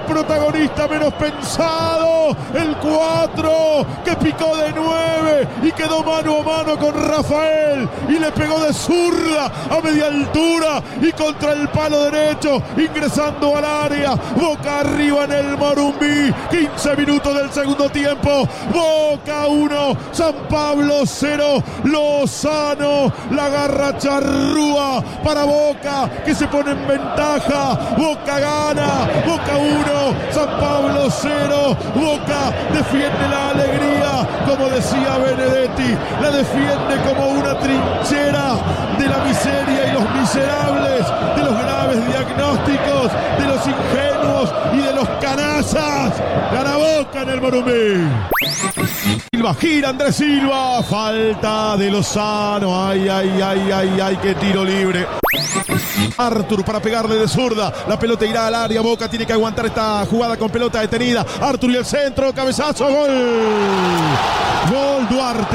protagonista menos pensado, el 4 que picó de 9 y quedó mano a mano con Rafael y le pegó de zurda a media altura y contra el palo derecho, ingresando al área. Boca arriba en el Morumbí, 15 minutos del segundo tiempo. Boca 1, San Pablo 0, Lozano la agarra charrúa para Boca, que se pone en ventaja. Boca gana, Boca 1, San Pablo 0. Boca defiende la alegría, como decía Benedetti, la defiende como una trinchera de la miseria y los miserables, de los graves diagnósticos, de los ingenuos y de los canallas. Gana Boca en el Morumbí. Silva, gira Andrés Silva, falta de Lozano, ay, qué tiro libre. Artur para pegarle de zurda, la pelota irá al área, Boca tiene que aguantar esta jugada con pelota detenida. Artur y el centro, cabezazo, gol. Gol Duarte,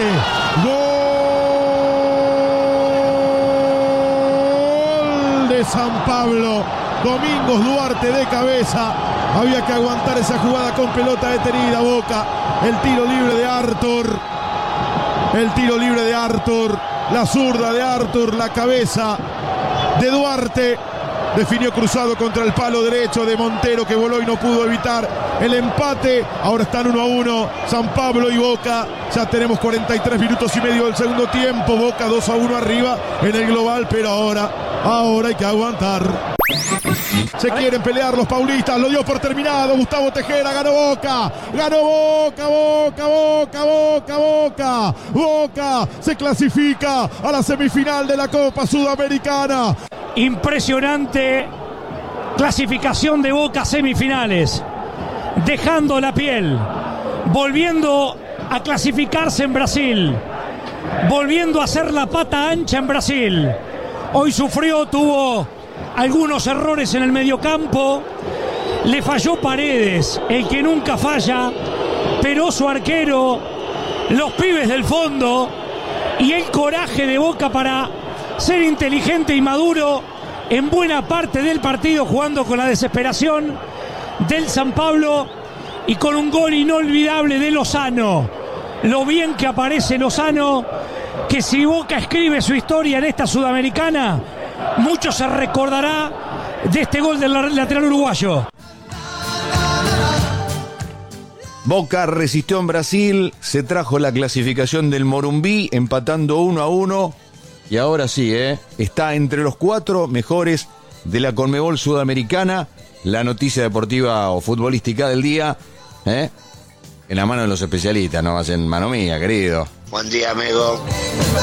gol de San Pablo. Domingos Duarte de cabeza, había que aguantar esa jugada con pelota detenida. Boca, el tiro libre de Artur, la zurda de Artur, la cabeza de Duarte, definió cruzado contra el palo derecho de Montero, que voló y no pudo evitar el empate. Ahora están 1-1 San Pablo y Boca. Ya tenemos 43 minutos y medio del segundo tiempo. Boca 2-1 arriba en el global, pero ahora hay que aguantar. Se quieren pelear los paulistas, lo dio por terminado Gustavo Tejera. Ganó Boca, Boca se clasifica a la semifinal de la Copa Sudamericana. Impresionante clasificación de Boca a semifinales, dejando la piel, volviendo a clasificarse en Brasil, volviendo a hacer la pata ancha en Brasil. Hoy tuvo algunos errores en el mediocampo, le falló Paredes, el que nunca falla, pero su arquero, los pibes del fondo y el coraje de Boca para ser inteligente y maduro en buena parte del partido, jugando con la desesperación del San Pablo y con un gol inolvidable de Lozano. Lo bien que aparece Lozano, que si Boca escribe su historia en esta Sudamericana, mucho se recordará de este gol del lateral uruguayo. Boca resistió en Brasil, se trajo la clasificación del Morumbí, empatando 1-1. Y ahora sí, está entre los 4 mejores de la Conmebol Sudamericana. La noticia deportiva o futbolística del día, en la mano de los especialistas, no más en mano mía, querido. Buen día, amigo.